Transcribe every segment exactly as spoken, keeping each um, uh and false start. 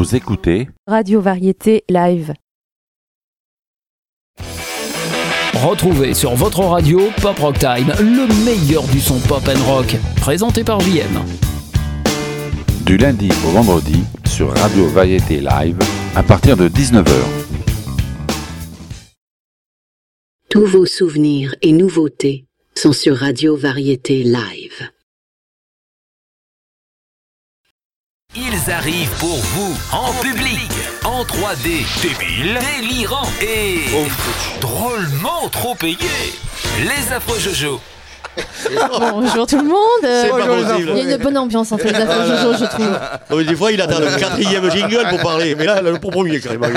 Vous écoutez Radio Variété Live. Retrouvez sur votre radio Pop Rock Time, le meilleur du son pop and rock, présenté par J M. du lundi au vendredi sur Radio Variété Live à partir de dix-neuf heures. Tous vos souvenirs et nouveautés sont sur Radio Variété Live. Ils arrivent pour vous, en public, en trois D, débile, délirant et drôlement trop payé. Les affreux Jojo. Bonjour tout le monde. C'est pas possible. Il y a une bonne ambiance entre les affaires Jojo, je trouve. Oh, des fois, il attend le quatrième jingle pour parler, mais là, le pour premier, quand même.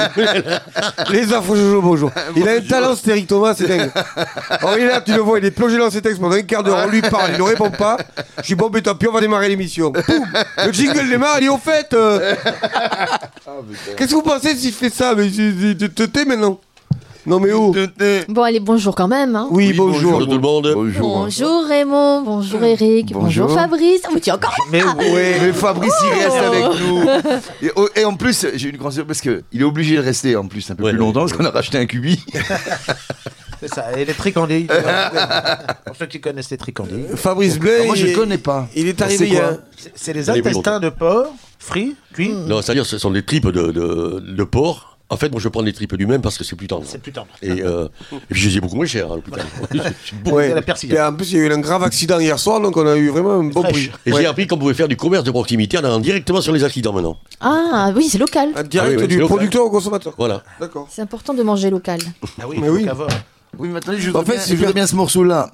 Les infos Jojo, bonjour. Il a un talent, ce Eric Thomas, c'est dingue. Alors, il est là, tu le vois, il est plongé dans ses textes pendant un quart d'heure, on lui parle, il ne répond pas. Je dis, bon, mais tant pis, on va démarrer l'émission. Poum, le jingle démarre, il dit, au fait, euh... qu'est-ce que vous pensez s'il fait ça? Mais tu te tais maintenant. Non mais où? Bon allez, bonjour quand même. Hein. Oui, oui, bonjour. Bonjour tout le monde. Bonjour, bonjour Raymond, bonjour Eric, bonjour, bonjour Fabrice. Oh, mais tu es encore là. Mais oui, mais Fabrice il reste avec nous. Et, oh, et en plus, j'ai une grande surprise parce qu'il est obligé de rester en plus un peu ouais, plus longtemps parce qu'on a racheté un cubi. C'est ça, et les tricandés. Pour ceux qui connaissent les tricandés. Fabrice Blais. Moi je ne connais pas. Il est arrivé il y a... C'est, c'est les intestins de porc, frits, cuits. Mmh. Non, c'est-à-dire ce sont des tripes de, de, de porc. En fait, moi, je prends des tripes du même parce que c'est plus tendre. C'est plus tendre. Et, euh, et puis, je les ai beaucoup moins cher, hein, le plus tendre. Ouais. Et en plus, il y a eu un grave accident hier soir, donc on a eu vraiment un bon prix. Et ouais. j'ai appris qu'on pouvait faire du commerce de proximité en allant directement sur les accidents maintenant. Ah oui, c'est local. Un direct ah, oui, oui, du producteur local au consommateur. Voilà. D'accord. C'est important de manger local. Ah oui, mais oui. Oui, mais attendez, je voudrais, en fait, bien, je voudrais bien ce morceau-là.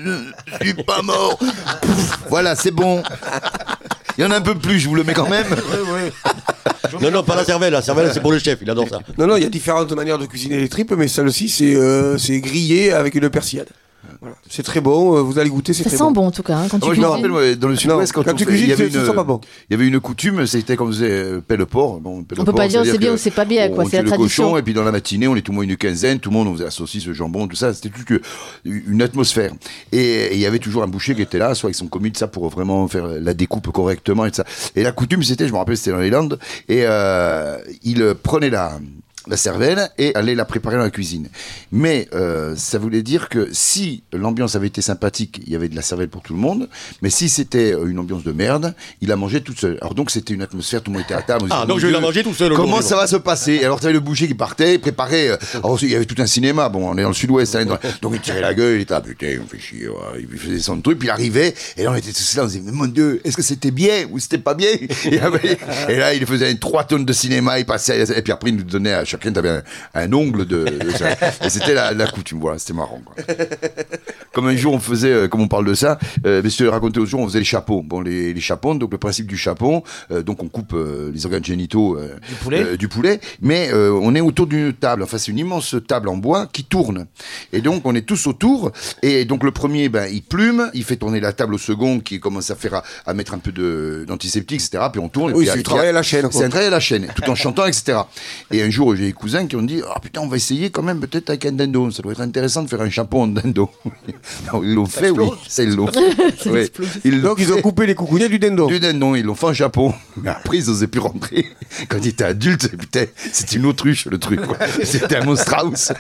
Je suis pas mort. Voilà, c'est bon. Il y en a un peu plus, je vous le mets quand même. Oui, oui. Non, non, pas la cervelle. La cervelle, c'est pour le chef, il adore ça. Non, non, il y a différentes manières de cuisiner les tripes, mais celle-ci, c'est, euh, c'est grillé avec une persillade. Voilà. C'est très bon, vous allez goûter, c'est ça très sent bon. bon en tout cas. Hein, quand tu moi, je me rappelle, moi, dans le sud-ouest, quand, quand tu fait, cuisines, il y avait une, une, pas bon. il y avait une coutume, c'était comme on faisait pelle porc. Bon, on peut pas dire c'est bien ou c'est pas bien, quoi. C'est la tradition. Cochon, et puis dans la matinée, on était au moins une quinzaine, tout le monde, on faisait la saucisse, le jambon, tout ça. C'était toute une atmosphère. Et il y avait toujours un boucher qui était là, soit avec son commis, ça pour vraiment faire la découpe correctement et ça. Et la coutume, c'était, je me rappelle, c'était dans les Landes, et euh, il prenait la la cervelle et aller la préparer dans la cuisine. Mais euh, ça voulait dire que si l'ambiance avait été sympathique, il y avait de la cervelle pour tout le monde, mais si c'était une ambiance de merde, il la mangeait toute seule. Alors donc c'était une atmosphère, tout le monde était à table. Ah donc je vais la manger tout seul. Comment ça va se passer? Alors tu avais le boucher qui partait, préparait. Alors il y avait tout un cinéma. Bon, on est dans le sud-ouest, hein, donc il tirait la gueule, il était là, putain, on fait chier. Ouais. Il faisait son truc, puis il arrivait, et là on était tous là, on se disait, mais mon Dieu, est-ce que c'était bien ou c'était pas bien? Et, après, et là il faisait trois tonnes de cinéma, il passait, et puis après il nous donnait à chacun, t'avais un, un ongle de, de ça. Et c'était la, la coutume, voilà, c'était marrant, quoi. Comme un jour on faisait, comme on parle de ça, euh, mais je te racontais l'autre jour, on faisait les chapeaux. Bon, les, les chapons, donc le principe du chapon, euh, donc on coupe euh, les organes génitaux euh, du poulet, euh, du poulet mais euh, on est autour d'une table, enfin c'est une immense table en bois qui tourne. Et donc on est tous autour, et donc le premier, ben, il plume, il fait tourner la table au second, qui commence à faire à, à mettre un peu de, d'antiseptique, et cetera. Puis on tourne. Oui, et c'est du travail à la chaîne. C'est un travail à la chaîne, tout en chantant, et cetera. Et un jour, j'ai des cousins qui ont dit, ah oh, putain, on va essayer quand même peut-être avec un dindon, ça doit être intéressant de faire un chapon en dindon. Non, ils l'ont ça fait, explose. Oui, c'est ils l'ont fait. Ouais. Ils donc ils ont coupé les coucounets du dindon. Du dindon, ils l'ont fait en Japon. Mais après, ils n'osaient plus rentrer. Quand ils étaient adultes, putain, c'était une autruche le truc, quoi. C'était un Monstrauss.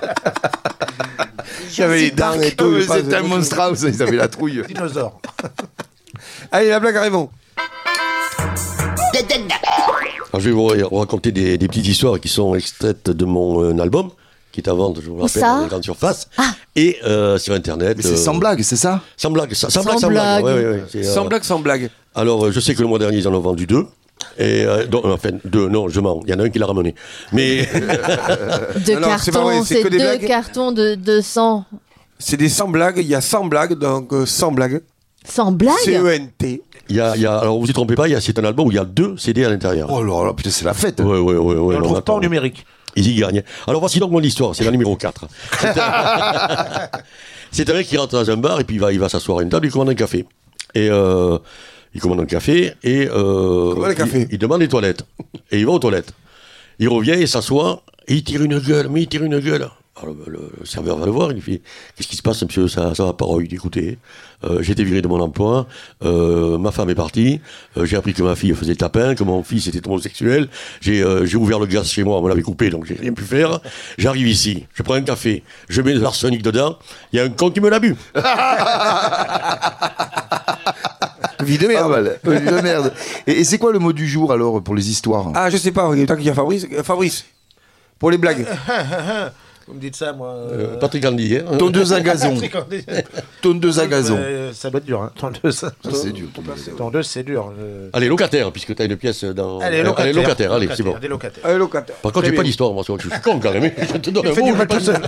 J'avais les dents et tout. C'était un Monstrauss, ils avaient la trouille. Dinosaure. Allez, la blague à Raymond. Alors, je vais vous raconter des, des petites histoires qui sont extraites de mon euh, album, qui est à vendre, je vous rappelle, dans les grandes surfaces, ah. et euh, sur Internet. Mais c'est euh, sans blague, c'est ça? Sans blague, sans, sans, sans blague, sans blague. Ouais, ouais, ouais, c'est, sans euh, blague, sans blague. Alors, euh, je sais que le mois dernier, ils en ont vendu deux. Et euh, donc, enfin, deux, non, je mens. Il y en a un qui l'a ramené. Mais. deux non, cartons, c'est, vrai, c'est, c'est deux blagues. Cartons de, de cent. C'est des sans blagues, il y a cent blagues, donc euh, sans blagues. Sans blague? C E N T. Il y a, il y a, alors, vous ne trompez pas, il y a, c'est un album où il y a deux C D à l'intérieur. Oh là là, putain, c'est la fête. Ouais, ouais, ouais. ouais on ne le trouve attend. pas en numérique. Ils y gagnent. Alors, voici donc mon histoire, c'est la numéro quatre. C'est un, c'est un mec qui rentre dans un bar et puis il va, il va s'asseoir à une table, il commande un café. Et euh, il commande un café et euh, Comment le café il, il demande les toilettes. Et il va aux toilettes. Il revient, il s'assoit et il tire une gueule, mais il tire une gueule. Alors, le, le serveur va le voir, il fait « Qu'est-ce qui se passe, monsieur, ça, ça va pas ?» Il dit « Écoutez, euh, j'ai été viré de mon emploi, euh, ma femme est partie, euh, j'ai appris que ma fille faisait tapin, que mon fils était homosexuel, j'ai, euh, j'ai ouvert le gaz chez moi, on me l'avait coupé, donc j'ai rien pu faire. J'arrive ici, je prends un café, je mets de l'arsenic dedans, il y a un con qui me l'a bu. » Vie de merde. Vie de merde. Et, et c'est quoi le mot du jour alors pour les histoires? Ah, je sais pas, tant qu'il y a Fabrice. Fabrice, pour les blagues. Vous me dites ça, moi. Euh, euh, Patrick Andy, hein. Tondeuse à gazon. Tondeuse à gazon. Euh, ça doit être dur, hein. Tondeuse. Ça, c'est dur. Tondeuse, c'est dur. Euh... Allez, locataire, puisque tu as une pièce dans. Allez, locataire. Allez, locataire, allez, c'est bon. Allez, locataire. Allez, locataire. Par contre, j'ai pas d'histoire, moi, je suis con quand même. Je te donne un mot, j'ai pas seul.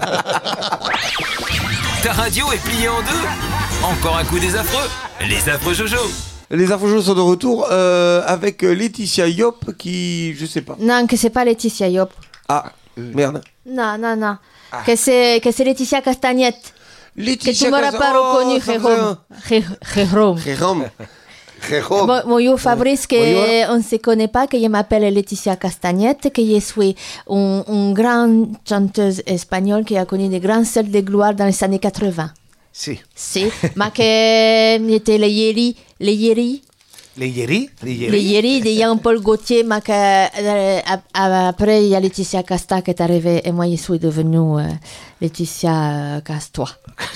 Ta radio est pliée en deux. Encore un coup des affreux. Les affreux Jojo. Les infos sont de retour euh, avec Laetitia Yop qui, je sais pas. Non, que c'est pas Laetitia Yop. Ah, merde. Non, non, non. Ah. Que c'est que c'est Laetitia Castagnette. Laetitia que tu m'auras pas oh, reconnu, Jérôme. Jérôme. Jérôme. Jérôme. Bon, bon, yo, Fabrice, que on ne se connaît pas, que je m'appelle Laetitia Castagnette, que je suis une, une grande chanteuse espagnole qui a connu des grands salles de gloire dans les années quatre-vingts. Si. Si. Ma que j'étais les Yeri, les Yeri. Les Yeri, les Yeri. Les Yeri de Jean-Paul Gaultier, ma que euh, après il y a Laetitia Casta qui est arrivée et moi je suis devenue euh, Laetitia euh, Castois.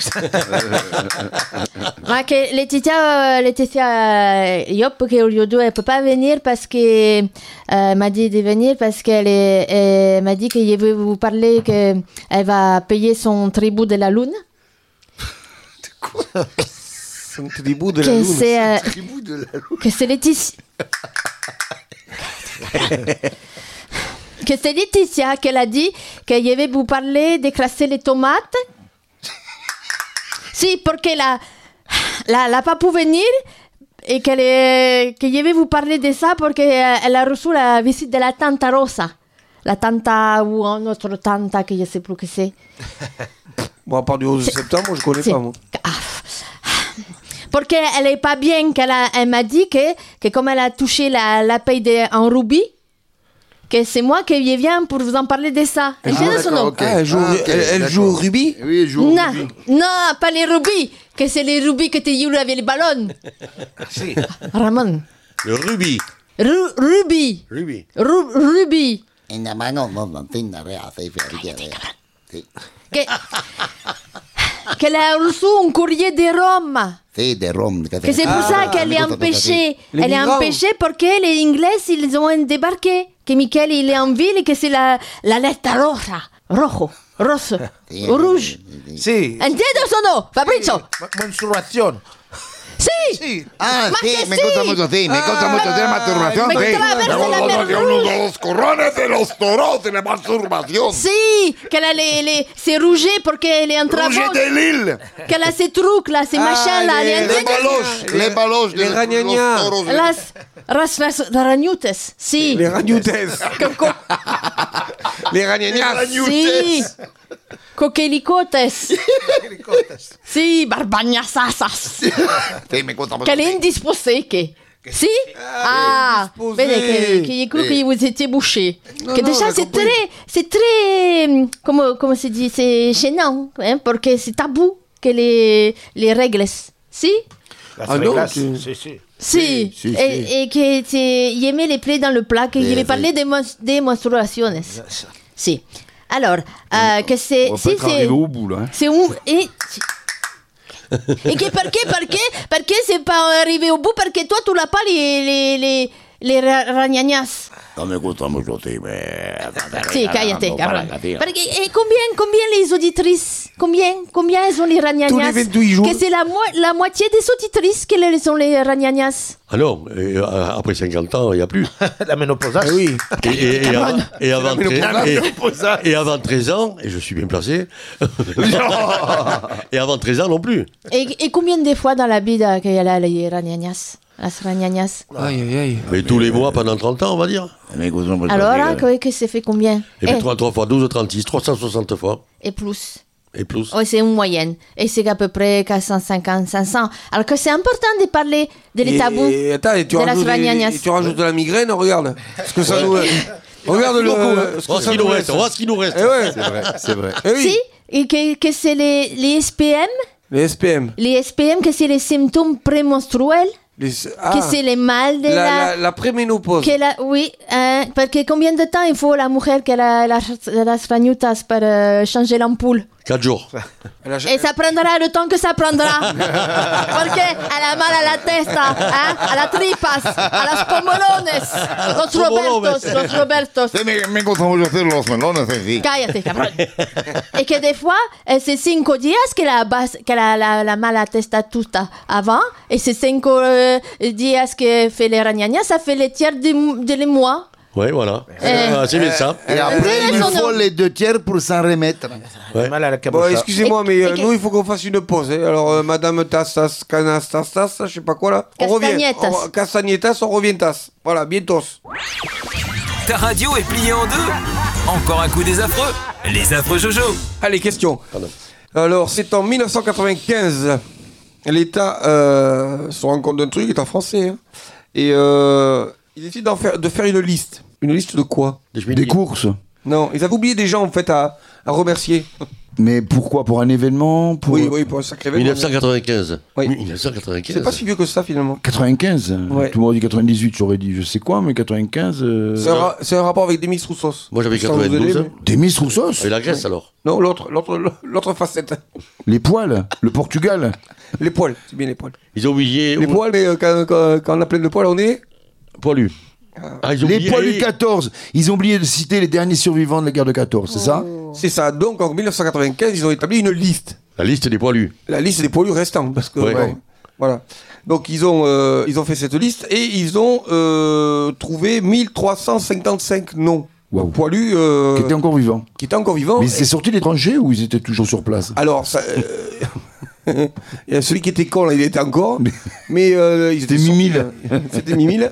Ma que Laetitia, Laetitia Yop qui aujourd'hui elle peut pas venir parce que euh, m'a dit de venir parce qu'elle est, elle m'a dit que je vais vous parler que elle va payer son tribut de la lune. De quoi? Son tribut de la que lune. C'est, euh, Tribut de la lune. que c'est Laetitia. que c'est Laetitia qu'elle a dit que je vais vous parler d'écraser les tomates. Si, parce qu'elle a, la, la pas pu venir et qu'elle est, que je vais vous parler de ça parce qu'elle a reçu la visite de la tante Rosa. La tante ou une autre tante que je ne sais plus que c'est. Bon, à part du onze septembre, moi, je connais c'est... pas, moi. Ah. Parce qu'elle n'est pas bien, qu'elle a, elle m'a dit que, que comme elle a touché la, la paye de, en rubis, que c'est moi qui viens pour vous en parler de ça. Elle ah, son nom. Okay. Ah, elle joue, ah, okay, elle, elle joue au rubis? Oui, elle joue au non, rubis. Non, pas les rubis, que c'est les rubis que tu joues avec les ballons. Si. Ramon. Le rubis. Ru, rubis. Rubis. Ru, rubis. Que, qu'elle a reçu un courrier de Rome. Sí, de Rome. Que c'est pour ah, ça qu'elle est empêchée. Elle est empêchée parce que les Anglais, ils ont débarqué. Que Michael, il est en ville et que c'est la, la lettre roja. Rojo. Rosso. Sí, rouge. Si. Entiendo o no, Fabrizio? Menstruación. Sí. Sí. Ah, Ma sí, que me sí. gusta mucho, sí, me gusta mucho de masturbación. Me sí. traversa la de merluza. los corrones de los toros de la masturbación. Si, qu'elle a les, les, c'est rouge parce qu'elle est en travaux. Rouge de Lille. Qu'elle a ces trucs là, ces ah, machins là. Les, les baloches, les baloches de les ragnagnas. los toros. Las, ras, ras, ragnutes, si. Les ragnutes. Les ragnagnas. Si. Coquelicotes. Si, barbagnasasas. Sí, me gusta mucho. Qu'elle est indisposée, que. Si? Ah, vedi que, que j'ai cru que vous étiez bouché. Non, que non, déjà, c'est très, c'est très, comment, comment se dit, c'est gênant, hein, parce que c'est tabou que les, les règles. Si? Ah non, tu... si, si. Si, si, si. Et, et que tu y mets les plaies dans le plat, que si, je vais si. parler des, mons- des menstruations. Si. Alors, euh, que c'est... On va si, pas être arrivé au bout, là. Hein. C'est où et, et que par que, par que, par que c'est pas arrivé au bout, parce que toi, tu n'as pas les, les, les, les ra- ragnagnas. No me gusta mucho, sí, mais... Si, cállate, cabrón. Parce que, et combien, combien les auditrices? Combien, combien elles ont les ragnagnas? Tous les vingt-huit jours. Que c'est la, mo- la moitié des auditrices qu'elles ont les ragnagnas. Ah non, et, euh, après cinquante ans, il n'y a plus. La ménopause. Ah oui. Et, et, et, avant, et, avant C'est la treize, et, et avant treize ans, et je suis bien placé, et avant treize ans non plus. Et, et combien de fois dans la vie euh, qu'il y a là, les ragnagnas? Las ragnagnas. Aïe, aïe, aïe. Mais tous les mois pendant trente ans, on va dire. Alors, hein, que, que c'est fait combien? Et puis trente-trois fois douze, trente-six, trois cent soixante fois. Et plus. Et plus. Oui, c'est une moyenne. Et c'est à peu près quatre cent cinquante, cinq cents. Alors que c'est important de parler de les tabous. Et, attends, et tu, de rajoutes, las ragnagnas. et tu rajoutes de la migraine, regarde. Parce que ça nous... Regarde le. On voit ce qu'il nous reste. On voit ce qu'il nous reste. Eh ouais. C'est vrai, c'est vrai. Eh oui. Si, et que, que c'est les, les S P M. Les S P M. Les S P M, que c'est les symptômes prémenstruels. Les... Que Ah. c'est les mal de La, la... la, la préménopause. Que la, oui, hein, parce que combien de temps il faut la mujer que la, la, las rañutas pour euh, changer l'ampoule? quatre jours. Et ça prendra le temps que ça prendra. Porque elle a mal à la testa, hein, à la tripas, a las pomolones, los Robertos, los Robertos. Sí, me, me gusta mucho hacer los melones así. Cállate, cabrón. Et que des fois, eh, c'est cinco días que la, bas- que la, la, la mala testa tuta avant, et c'est cinco euh, días que fait les rañañas, ça fait les tiers de, de les mois. Ouais, voilà. Eh. Ah, c'est bien ça. Et après, il son faut nom. les deux tiers pour s'en remettre. Ouais. Mal à la Bon, cabocha. excusez-moi, Et- mais euh, et que- nous, il faut qu'on fasse une pause. Hein. Alors, euh, Madame Tassas, Canastastas, je sais pas quoi là. On revient. Castagnetas. On, Castagnetas, on revient tas. Voilà, bientôt. Ta radio est pliée en deux. Encore un coup des affreux. Les affreux Jojo. Allez, question. Pardon. Alors, c'est en mille neuf cent quatre-vingt-quinze. L'État euh, se rend compte d'un truc, l'État français. Hein, et euh, il décide d'en faire, de faire une liste. Une liste de quoi? Des courses. Non, ils avaient oublié des gens en fait à, à remercier. Mais pourquoi? Pour un événement pour... Oui, oui, pour un sacré événement. mille neuf cent quatre-vingt-quinze. Oui. mille neuf cent quatre-vingt-quinze. C'est pas si vieux que ça finalement. quatre-vingt-quinze. Ouais. Tout le monde dit quatre-vingt-dix-huit, j'aurais dit je sais quoi, mais quatre-vingt-quinze. euh, C'est un, ra- c'est un rapport avec Demis Roussos. Moi, j'avais Sans vous aider, quatre-vingt-douze. mais- Des Miss Roussos. Et la Grèce alors. Non, l'autre, l'autre, l'autre facette. Les poils. Le Portugal. Les poils, c'est bien les poils. Ils ont oublié. Les poils, mais euh, quand, quand, quand on a plein de poils, on est. Poilus. Ah, ils ont Les oublié- poilus quatorze. Ils ont oublié de citer les derniers survivants de la guerre de quatorze, c'est ça? C'est ça. Donc en mille neuf cent quatre-vingt-quinze, ils ont établi une liste. La liste des poilus. La liste des poilus restants. Parce que, Ouais. bon, Ouais. voilà. Donc ils ont, euh, ils ont fait cette liste et ils ont euh, trouvé mille trois cent cinquante-cinq noms. Wow. Poilus euh, Qui étaient encore vivants. qui étaient encore vivants. Mais Et- c'est sorti de l'étranger ou ils étaient toujours sur place? Alors, ça, euh, il y a celui qui était con, là, il était encore. Mais euh, ils étaient C'était sortis, Mimile. là. C'était Mimile.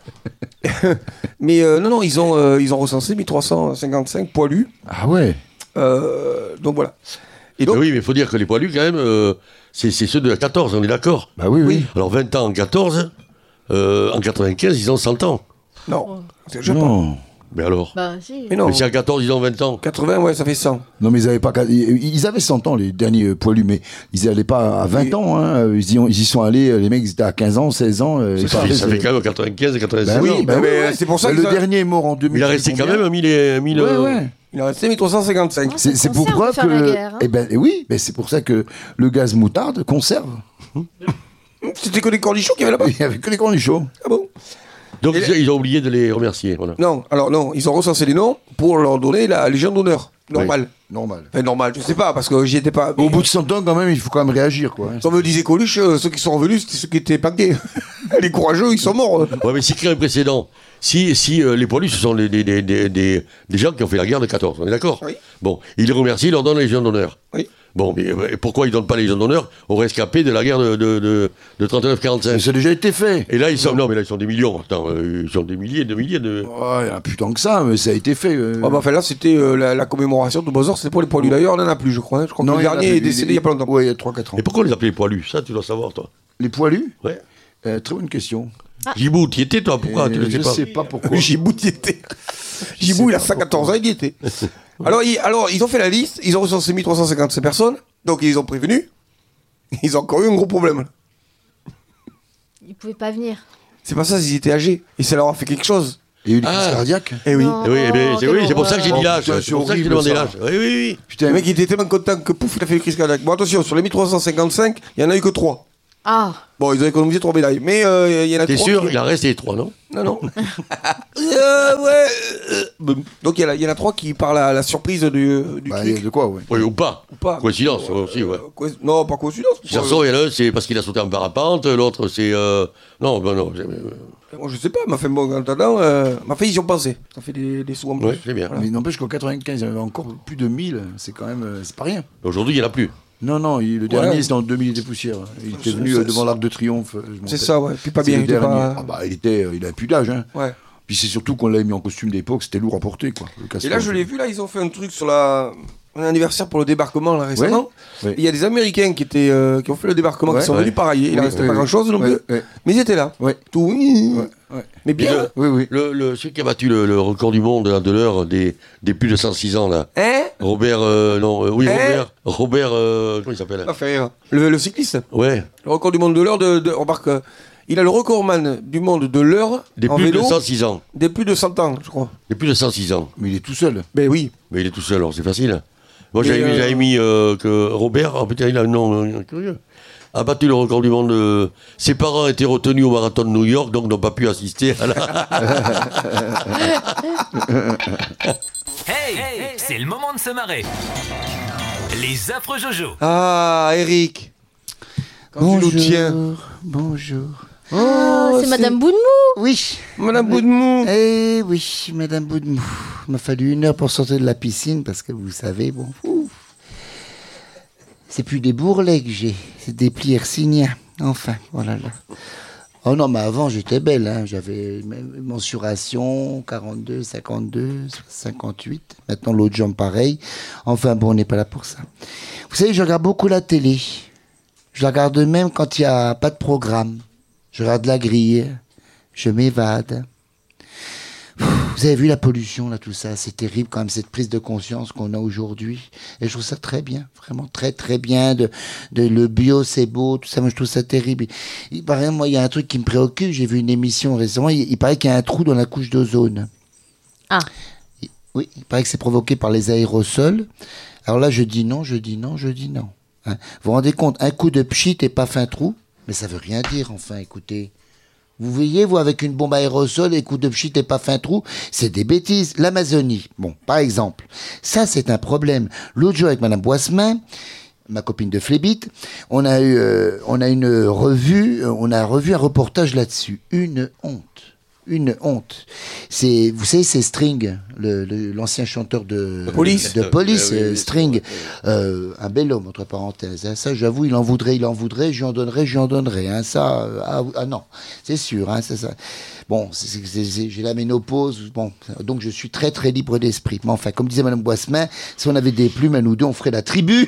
Mais euh, non, non, ils ont, euh, ils ont recensé mille trois cent cinquante-cinq poilus. Ah ouais. Euh, donc voilà. Et donc, Ah oui, mais il faut dire que les poilus, quand même, euh, c'est c'est ceux de la quatorze, on est d'accord. Bah oui, oui. Alors vingt ans en quatorze, euh, en quatre-vingt-quinze, ils ont cent ans. non, je sais pas. Non. Mais alors Bah, si. Mais non, Mais si à quatorze, ils ont vingt ans. quatre-vingts, ouais, ça fait cent. Non, mais ils avaient pas. qu'à- Ils ils avaient cent ans, les derniers euh, poilus, mais ils n'allaient pas à vingt Oui. ans. Hein. Ils, y ont- ils y sont allés, euh, les mecs, ils étaient à quinze ans, seize ans. euh, Ça, et fait, pareil, ça c'est- fait quand même quatre-vingt-quinze et quatre-vingt-seize Bah ans. oui, bah bah oui, ouais, ouais. c'est pour ça Bah, qu'ils le ont- dernier est mort en deux mille. Il a resté quand combien même un mille. et- un mille Ouais, euh, ouais. Il en restait mille trois cent cinquante-cinq. C'est c'est pour conserve preuve faire la que. guerre, hein. Eh ben oui, mais c'est pour ça que le gaz moutarde conserve. C'était que des cornichons qu'il y avait là-bas. Il n'y avait que les cornichons. Ah bon? Donc Et ils, ils ont oublié de les remercier. Voilà. Non, alors non, ils ont recensé les noms pour leur donner la Légion d'honneur. Normal. Normal. Enfin, normal, je sais pas, parce que j'y étais pas. Au bout de cent ans, quand même, il faut quand même réagir, quoi. hein. Comme disait Coluche, euh, ceux qui sont revenus, c'était ceux qui étaient paqués. Les courageux, ils sont morts. Ouais, mais c'est écrit un précédent. Si, si euh, les poilus, ce sont les, des, des, des, des, des gens qui ont fait la guerre de quatorze, on est d'accord? Oui. Bon, ils les remercient, ils leur donnent la Légion d'honneur. Oui. Bon, mais euh, pourquoi ils ne donnent pas la Légion d'honneur aux rescapés de la guerre de, de, de, de trente-neuf quarante-cinq? Mais ça a déjà été fait. Et là, ils sont, non, mais là, ils sont des millions. Attends, euh, ils sont des milliers, de milliers de. Ouais, il y en a plus tant que ça, mais ça a été fait. euh. Ah bah, enfin, là, c'était euh, la, la commémoration de Bozor, c'était pour les poilus. D'ailleurs, on n'en a plus, je crois. hein. Je crois Non, que il le y en a dernier plus. est décédé il y a pas longtemps. Ouais, il y a trois quatre ans. Et pourquoi on les appelait les poilus? Ça, tu dois savoir, toi. Les poilus Ouais. Euh, Très bonne question. Gibou, tu y étais, toi? Pourquoi? Euh, Tu le sais je pas. sais pas pourquoi. Gibou y était. Gibou, il a cent quatorze ans, il y était. Alors ils, alors, ils ont fait la liste, ils ont recensé mille trois cent cinquante-sept personnes, donc ils ont prévenu. Ils ont encore eu un gros problème. Ils pouvaient pas venir. C'est pas ça, ils étaient âgés. Et ça leur a fait quelque chose. Il y a eu des Ah. crises cardiaques. Eh oui. Non. Eh oui, eh ben, c'est, quelle oui, c'est pour ça que j'ai dit horreur. l'âge. Oh, putain, C'est pour ça que j'ai c'est demandé horrible, l'âge. Oui, oui, oui. Putain, Le mec, il était tellement content que pouf, il a fait une crise cardiaque. Bon, attention, sur les mille trois cent cinquante-cinq, il y en a eu que trois. Ah, Bon, ils ont économisé trois médailles. Mais euh, il y en a T'es trois. sûr? qui- Il en reste les trois, non? Non, non. Euh, ouais. euh, euh, Donc il y, en a- il y en a trois qui, par la, la surprise du, du bah, il y a truc. de quoi, ouais. Oui, ou pas. Ou pas. Coïncidence, aussi, ouais. Euh, quoi- Non, pas coïncidence. Si ça sort, il y en a un, c'est parce qu'il a sauté en parapente, l'autre, c'est. Euh... Non, ben non. c'est- euh, Moi, je sais pas, mais enfin, bon, en attendant, euh, ma fait, ils y ont pensé. Ça fait des, des sous en plus. Ouais, c'est bien. Mais n'empêche qu'en quatre-vingt-quinze, il y en avait encore plus de mille. C'est quand même. euh, C'est pas rien. Aujourd'hui, il n'y en a plus. Non, non, il- le dernier, c'était en deux mille et des poussières. Il était C'est- venu c'est- euh, devant l'Arc de Triomphe. euh, je m'en C'est rappelle. ça, ouais. Puis pas C'est bien, le il était dernier. pas. Ah bah, il était, euh, il a plus d'âge, hein. Ouais. Puis c'est surtout qu'on l'avait mis en costume d'époque, c'était lourd à porter, quoi. le Et casque. là, je l'ai vu, là, ils ont fait un truc sur la. un anniversaire pour le débarquement là récemment. Ouais. Ouais. Il y a des Américains qui, étaient, euh, qui ont fait le débarquement, Ouais. qui sont Ouais. venus pareil. Il ne Oui, restait oui, pas oui. grand-chose non Ouais. plus. Ouais. Mais ils étaient là. Ouais. Tout. Ouais. Ouais. Mais bien. le, Oui, oui. Le, le, celui qui a battu le, le record du monde là, de l'heure des, des plus de cent six ans, là. Hein Robert, euh, non, euh, oui, Hein Robert, Robert, euh, comment il s'appelle? Ça fait rire. Le, le cycliste. Ouais, Le record du monde de l'heure, de, de, remarque, euh, il a le recordman du monde de l'heure des en plus vélo de cent six ans. des plus de cent ans, je crois. Des plus de cent six ans. Mais il est tout seul. Ben oui. Mais il est tout seul, alors c'est facile. Moi, Mais, j'avais euh, j'avais mis euh, que Robert, oh, putain, il a un nom euh, curieux, a battu le record du monde. euh, Ses parents étaient retenus au marathon de New York, donc n'ont pas pu assister à la... Hey, hey, c'est le moment de se marrer. Les affreux Jojo. Ah, Eric. Quand tu nous tiens. Bonjour. Ah, c'est Madame Boudmou. Oui. Madame Boudmou. Eh oui, Madame Boudmou. Il m'a fallu une heure pour sortir de la piscine parce que vous savez, bon, ouf. C'est plus des bourrelets que j'ai, c'est des plis hercyniens. Enfin, voilà là. Oh non, mais avant j'étais belle, hein. J'avais une mensuration quarante-deux, cinquante-deux, cinquante-huit. Maintenant l'autre jambe pareil. Enfin bon, on n'est pas là pour ça. Vous savez, je regarde beaucoup la télé. Je la regarde même quand il n'y a pas de programme. Je regarde la grille. Je m'évade. Vous avez vu la pollution, là, tout ça. C'est terrible quand même, cette prise de conscience qu'on a aujourd'hui. Et je trouve ça très bien, vraiment très très bien. De, de le bio, c'est beau, tout ça. Moi, je trouve ça terrible. Il, par exemple, moi, il y a un truc qui me préoccupe. J'ai vu une émission récemment. Il, il paraît qu'il y a un trou dans la couche d'ozone. Ah. Il- oui, il paraît que c'est provoqué par les aérosols. Alors là, je dis non, je dis non, je dis non. Hein. Vous vous rendez compte, un coup de pchit et paf un trou. Mais ça veut rien dire, enfin, écoutez. Vous voyez, vous, avec une bombe aérosol et coup de pchit et paf un trou, c'est des bêtises. L'Amazonie, bon, par exemple, ça, c'est un problème. L'autre jour, avec Madame Boissemin, ma copine de Flébite, on a eu, euh, on a une revue, on a revu un reportage là-dessus. Une honte. Une honte. C'est, vous savez, c'est String, le, le- l'ancien chanteur de Police. de Police, Ah oui, euh, oui, String, euh, un bel homme entre parenthèses. Hein. Ça, j'avoue, il en voudrait, il en voudrait, je lui en donnerais, je lui en donnerais. Hein. Ça, euh, ah, ah non, c'est sûr. Hein, ça, ça. Bon, c'est, c'est, c'est, c'est- j'ai la ménopause, bon, donc je suis très très libre d'esprit. Mais enfin, comme disait Madame Boissemin, si on avait des plumes à nous deux, on ferait la tribu.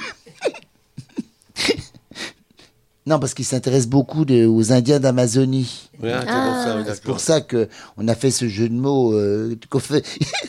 Non, parce qu'il s'intéresse beaucoup de- aux Indiens d'Amazonie. Ouais, c'est pour Ah. ça, oui, C'est d'accord. pour ça qu'on a fait ce jeu de mots euh, qu'on fait.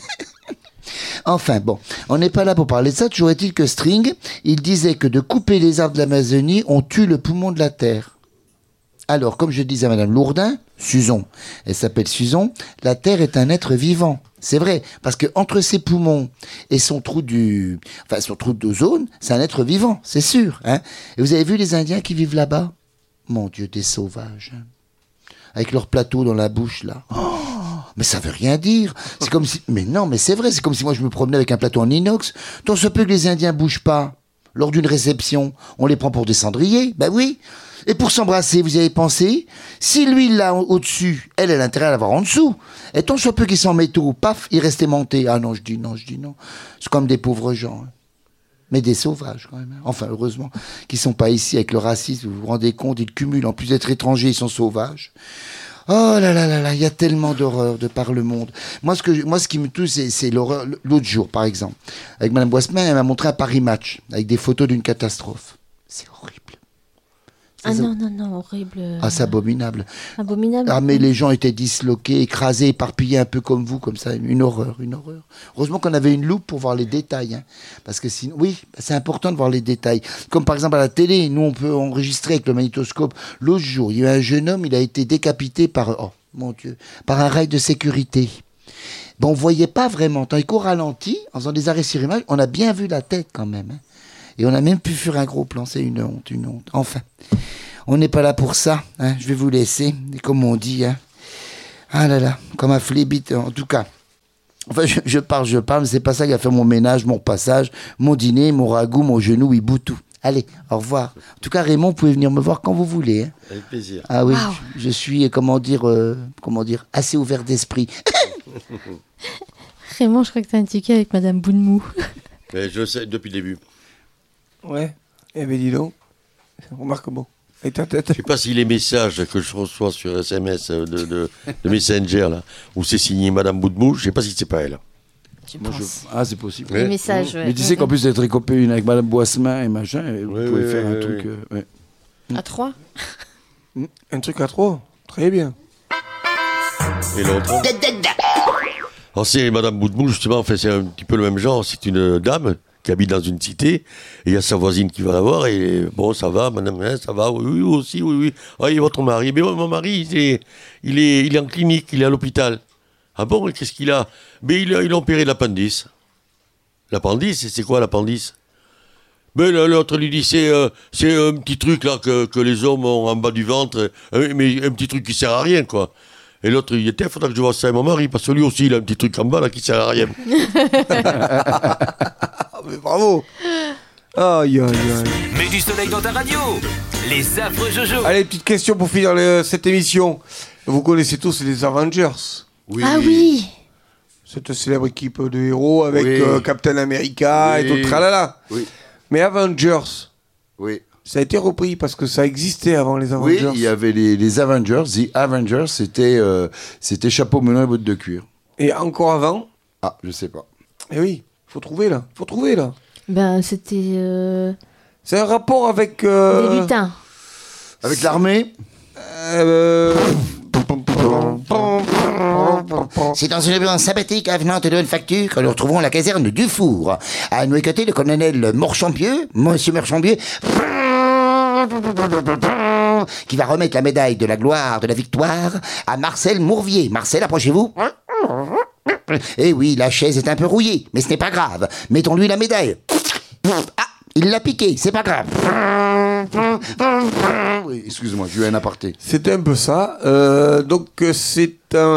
Enfin, bon, on n'est pas là pour parler de ça. Toujours est-il que String, il disait que de couper les arbres de l'Amazonie, on tue le poumon de la Terre. Alors, comme je disais à Madame Lourdin, Suzon, elle s'appelle Suzon, la Terre est un être vivant. C'est vrai, parce que entre ses poumons et son trou du, enfin son trou d'ozone, c'est un être vivant, c'est sûr. Hein. Et vous avez vu les Indiens qui vivent là-bas? Mon Dieu, des sauvages, hein. Avec leur plateau dans la bouche là. Oh, mais ça veut rien dire. C'est comme si, mais non, mais c'est vrai, c'est comme si moi je me promenais avec un plateau en inox. Tant se peut que les Indiens bougent pas lors d'une réception, on les prend pour des cendriers. Ben oui. Et pour s'embrasser, vous y avez pensé? Si lui, il l'a au- au-dessus, elle, elle a intérêt à l'avoir en dessous. Et tant soit peu qu'ils sont métaux, paf, il restait monté. Ah non, je dis non, je dis non. C'est comme des pauvres gens. Hein. Mais des sauvages, quand même. Hein. Enfin, heureusement, qu'ils sont pas ici avec le racisme. Vous vous rendez compte, ils cumulent. En plus d'être étrangers, ils sont sauvages. Oh là là là là, il y a tellement d'horreur de par le monde. Moi, ce, que je- moi, ce qui me touche, c'est, c'est l'horreur. L'autre jour, par exemple, avec Madame Boissemin, elle m'a montré un Paris Match, avec des photos d'une catastrophe. C'est horrible. Ah C'est- non, non, non, horrible. Ah, c'est abominable. Abominable. Ah, mais les gens étaient disloqués, écrasés, éparpillés un peu comme vous, comme ça. Une horreur, une horreur. Heureusement qu'on avait une loupe pour voir les détails. Hein. Parce que sinon, oui, c'est important de voir les détails. Comme par exemple à la télé, nous, on peut enregistrer avec le magnétoscope. L'autre jour, il y a eu un jeune homme, il a été décapité par, oh, mon Dieu, par un rail de sécurité. Bon, on voyait pas vraiment. Tant qu'au ralenti, en faisant des arrêts sur image, on a bien vu la tête quand même. Hein. Et on a même pu faire un gros plan. C'est une honte, une honte. Enfin, on n'est pas là pour ça. Hein. Je vais vous laisser. Et comme on dit, hein. Ah là là, comme un flébite, en tout cas. Enfin, je, je parle, je parle, mais c'est pas ça qui a fait mon ménage, mon passage, mon dîner, mon ragoût, mon genou, il bout tout. Allez, au revoir. En tout cas, Raymond, vous pouvez venir me voir quand vous voulez. Hein. Avec plaisir. Ah oui, Wow. je, je suis, comment dire, euh, comment dire, assez ouvert d'esprit. Raymond, je crois que t'as un ticket avec Madame Boudmou. Mais je le sais depuis le début. Ouais. Eh ben dis donc. Remarque bon. Et ta tête. Je sais pas si les messages que je reçois sur S M S de, de, de Messenger, là, où c'est signé Madame Boudmou, je sais pas si c'est pas elle. Je Moi, je- pense. Ah, c'est possible. Les messages, ouais. Mais tu sais qu'en plus d'être copain une avec Madame Boissemin et machin, vous Ouais, pouvez ouais, faire un ouais, truc. ouais. euh, ouais. À trois. Un truc à trois. Très bien. Et l'autre Alors c'est Madame Boutboul, justement, en fait, c'est un petit peu le même genre. C'est une dame qui habite dans une cité, et il y a sa voisine qui va la voir, et bon, ça va, madame, hein, ça va, oui, oui, aussi, oui, oui. Ah, et votre mari? Mais mon mari, il est, il, est, il est en clinique, il est à l'hôpital. Ah bon, et qu'est-ce qu'il a? Mais il a, il a opéré l'appendice. L'appendice, c'est quoi l'appendice? Mais l'autre lui dit, c'est euh, c'est un petit truc là que, que les hommes ont en bas du ventre, euh, mais un petit truc qui sert à rien, quoi. Et l'autre, il était, il faudra que je vois ça à mon mari, parce que lui aussi, il a un petit truc en bas là qui sert à rien. Mais bravo. Aïe, aïe, aïe. Mets du soleil dans ta radio. Les affreux Jojo. Allez, petite question pour finir le- cette émission. Vous connaissez tous les Avengers. Oui. Ah oui. Cette célèbre équipe de héros avec Oui. euh, Captain America Oui. et tout le tralala. Oui. Mais Avengers, Oui. ça a été repris parce que ça existait avant les Oui, Avengers. il y avait les, les Avengers. The Avengers, c'était euh, c'était chapeau melon et bottes de cuir. Et encore avant. Ah, je sais pas. Eh oui, faut trouver là. Faut trouver là. Ben, c'était euh, C'est un rapport avec. euh, des lutins. Avec l'armée. euh, C'est dans une ambiance sympathique avenante de facture que nous retrouvons la caserne du Four. À nos côtés, le colonel Morchampieux, Monsieur Morchampieux, qui va remettre la médaille de la gloire, de la victoire, à Marcel Mourvier. Marcel, approchez-vous. Eh oui, la chaise est un peu rouillée, mais ce n'est pas grave. Mettons-lui la médaille. Ah, il l'a piqué, c'est pas grave. Oui, excuse-moi, j'ai eu un aparté. C'était un peu ça. Euh, donc euh, c'est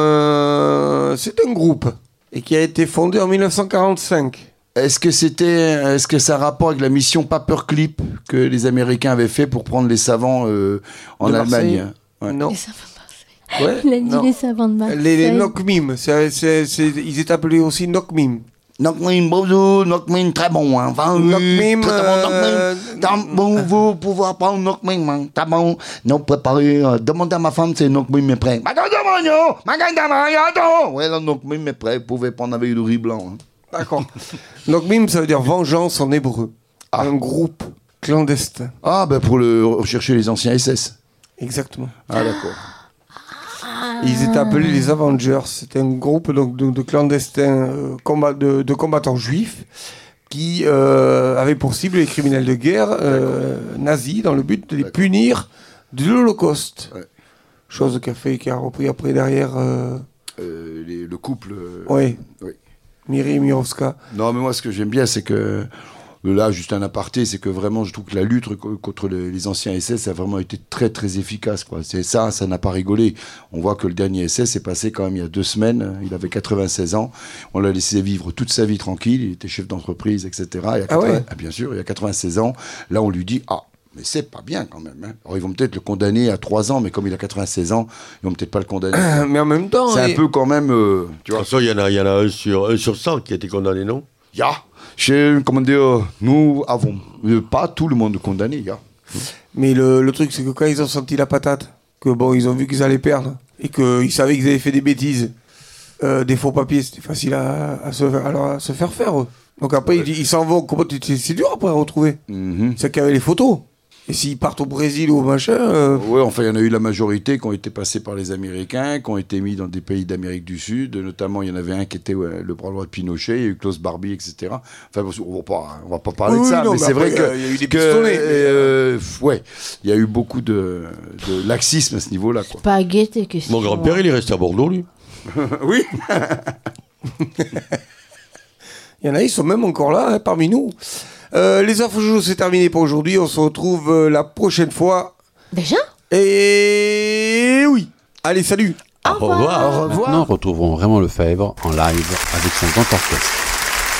un c'est un groupe et qui a été fondé en mille neuf cent quarante-cinq. Est-ce que c'était, est-ce que ça a rapport avec la mission Paperclip que les Américains avaient fait pour prendre les savants euh, en De Marseille Allemagne? Ouais. Non. Les savants de Marseille. Ouais, Il a dit non. les savants de Marseille. Les, les Knock-Mim, c'est, c'est, c'est- ils étaient appelés aussi Knock-Mim. Knock-Mim, bonjour, Knock-Mim, très bon, hein. Enfin, oui, Knock-Mim, très bon, euh, Knock-Mim. T'as bon, vous pouvoir prendre Knock-Mim, hein. T'as bon, non préparé, euh, demandez à ma femme si Knock-Mim est prêt. Attends, attends, attends. Ouais, là, Knock-Mim est prêt, vous pouvez prendre avec du riz blanc. hein. D'accord. Knock-Mim, ça veut dire vengeance en hébreu. Un groupe clandestin. Ah, ben pour le rechercher les anciens S S. Exactement. Ah, d'accord. Ils étaient appelés les Avengers. C'était un groupe donc, de, de clandestins euh, combat, de, de combattants juifs qui euh, avaient pour cible les criminels de guerre euh, nazis dans le but de les punir de l'Holocauste. Ouais. Chose qu'a fait, qui a repris après derrière. Euh, Euh, les- le couple. euh, ouais. oui. Miri Mirovska. Non, mais moi, ce que j'aime bien, c'est que. Là, juste un aparté, c'est que vraiment, je trouve que la lutte co- contre les, les anciens S S a vraiment été très, très efficace, quoi. C'est ça, ça n'a pas rigolé. On voit que le dernier S S est passé quand même il y a deux semaines. Il avait quatre-vingt-seize ans. On l'a laissé vivre toute sa vie tranquille. Il était chef d'entreprise, et cetera. Il y a Ah ouais. quatre-vingts ah, bien sûr, il y a quatre-vingt-seize ans. Là, on lui dit, ah, mais c'est pas bien quand même. Hein. Alors, ils vont peut-être le condamner à trois ans, mais comme il a quatre-vingt-seize ans, ils vont peut-être pas le condamner. Mais en même temps. C'est un il- peu quand même, euh, tu De vois. toute façon, il y en a, il y en a un sur, un sur cent qui a été condamné, non? Ya, chez, comment dire, nous avons euh, pas tout le monde condamné, ya. Mais le, le truc, c'est que quand ils ont senti la patate, que bon, ils ont vu qu'ils allaient perdre, et qu'ils savaient qu'ils avaient fait des bêtises, euh, des faux papiers, c'était facile à, à, se, alors, à se faire faire. Eux. Donc après, ils, ils s'en vont. Comment tu- c'est dur après à retrouver. Mhm. C'est qu'il y avait les photos. Et s'ils partent au Brésil ou au machin. euh, Ouais, enfin, il y en a eu la majorité qui ont été passés par les Américains, qui ont été mis dans des pays d'Amérique du Sud. Notamment, il y en avait un qui était ouais, le bras droit de Pinochet, il y a eu Klaus Barbie, et cetera. Enfin, bon, on va pas, on va pas parler Oui, de ça, oui, non, mais, mais c'est après, vrai que. euh, il y a eu des que, pistolets. euh, ouais, il y a eu beaucoup de, de laxisme à ce niveau-là, quoi. Pas guetter que Mon grand-père, il est resté à Bordeaux, lui. Oui. Il y en a, ils sont même encore là, hein, parmi nous. Euh, les infos Jojo, c'est terminé pour aujourd'hui. On se retrouve euh, la prochaine fois. Déjà? Et oui. Allez, salut. Au revoir. Maintenant, retrouvons Raymond Lefebvre en live avec son grand orchestre.